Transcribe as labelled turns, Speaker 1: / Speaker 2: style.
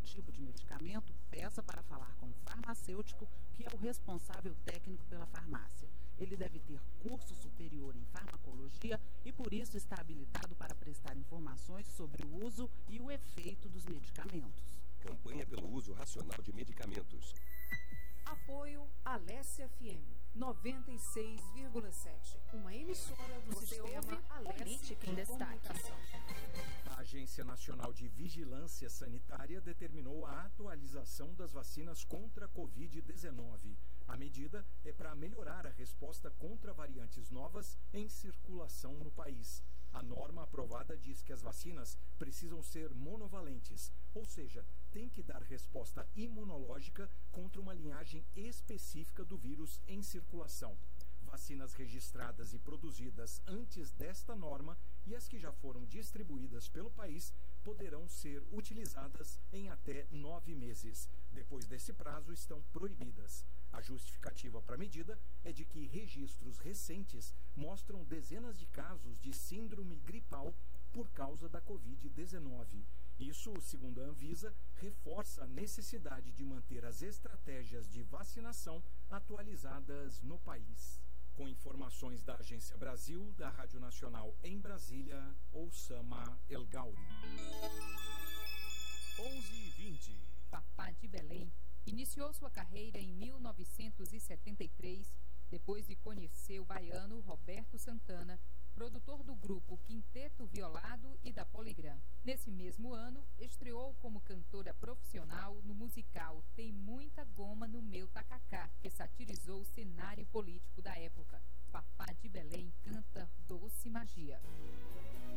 Speaker 1: tipo de medicamento, peça para falar com o farmacêutico, que é o responsável técnico pela farmácia. Ele deve ter curso superior em farmacologia e, por isso, está habilitado para prestar informações sobre o uso e o efeito dos medicamentos.
Speaker 2: Campanha pelo uso racional de medicamentos.
Speaker 3: Apoio Alessia FM 96,7. Uma emissora do sistema Alessia em Destaque.
Speaker 4: A Agência Nacional de Vigilância Sanitária determinou a atualização das vacinas contra a Covid-19. A medida é para melhorar a resposta contra variantes novas em circulação no país. A norma aprovada diz que as vacinas precisam ser monovalentes, ou seja, tem que dar resposta imunológica contra uma linhagem específica do vírus em circulação. Vacinas registradas e produzidas antes desta norma e as que já foram distribuídas pelo país poderão ser utilizadas em até 9 meses. Depois desse prazo, estão proibidas. A justificativa para a medida é de que registros recentes mostram dezenas de casos de síndrome gripal por causa da Covid-19. Isso, segundo a Anvisa, reforça a necessidade de manter as estratégias de vacinação atualizadas no país. Com informações da Agência Brasil, da Rádio Nacional em Brasília, Oussama El Gauri.
Speaker 5: 11h20.
Speaker 6: Fafá de Belém iniciou sua carreira em 1973, depois de conhecer o baiano Roberto Santana, produtor do grupo Quinteto Violado e da Poligram. Nesse mesmo ano, estreou como cantora profissional no musical Tem Muita Goma no Meu Tacacá, que satirizou o cenário político